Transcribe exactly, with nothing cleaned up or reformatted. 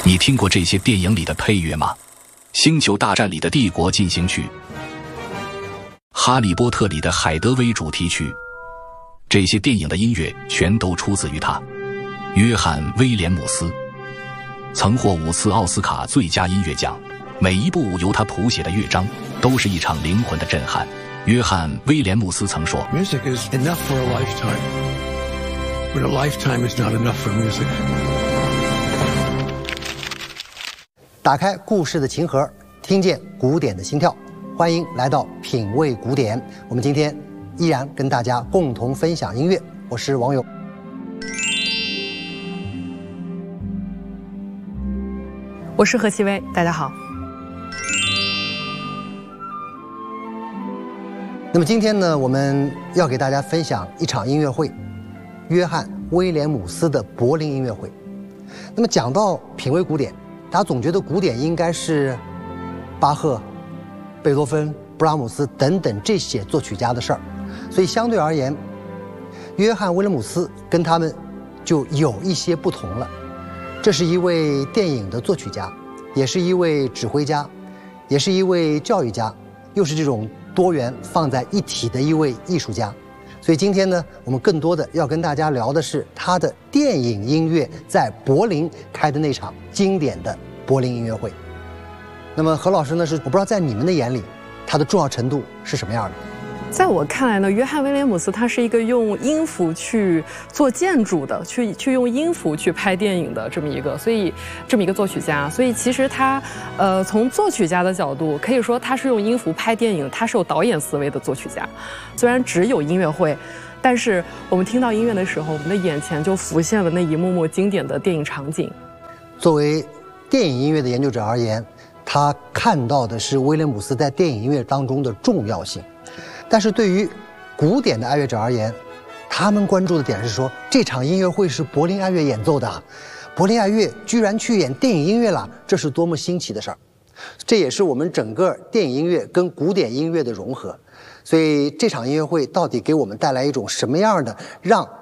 你听过这些电影里的配乐吗？星球大战里的帝国进行曲，哈利波特里的海德薇主题曲，这些电影的音乐全都出自于他。约翰·威廉姆斯曾获五次奥斯卡最佳音乐奖，每一部由他谱写的乐章都是一场灵魂的震撼。约翰·威廉姆斯曾说 Music is enough for a lifetime, but a lifetime is not enough for music. 打开故事的琴盒，听见古典的心跳。欢迎来到品味古典，我们今天依然跟大家共同分享音乐。我是王勇。 我是何希薇，大家好。 那么今天呢，我们要给大家分享一场音乐会——约翰·威廉姆斯的柏林音乐会。那么讲到品味古典，大家总觉得古典应该是巴赫、贝多芬、布拉姆斯等等这些作曲家的事儿，所以相对而言，约翰·威廉姆斯跟他们就有一些不同了。这是一位电影的作曲家，也是一位指挥家，也是一位教育家，又是这种多元放在一起的一位艺术家。所以今天呢，我们更多的要跟大家聊的是他的电影音乐在柏林开的那场经典的柏林音乐会。那么何老师呢，是我不知道在你们的眼里，他的重要程度是什么样的？ 在我看来呢，约翰·威廉姆斯他是一个用音符去做建筑的，去去用音符去拍电影的这么一个，所以这么一个作曲家。所以其实他，呃，从作曲家的角度，可以说他是用音符拍电影，他是有导演思维的作曲家。虽然只有音乐会，但是我们听到音乐的时候，我们的眼前就浮现了那一幕幕经典的电影场景。 作为电影音乐的研究者而言，他看到的是威廉姆斯在电影音乐当中的重要性。但是对于古典的爱乐者而言，他们关注的点是说，这场音乐会是柏林爱乐演奏的，柏林爱乐居然去演电影音乐了，这是多么新奇的事儿。这也是我们整个电影音乐跟古典音乐的融合。所以这场音乐会到底给我们带来一种什么样的让